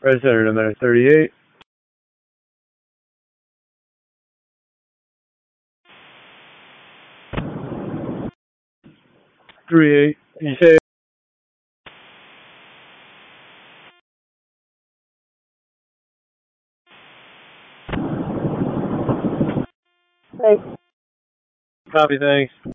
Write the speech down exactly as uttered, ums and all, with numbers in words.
Red Center, no matter thirty-eight. three eight. You say Thanks. copy, thanks.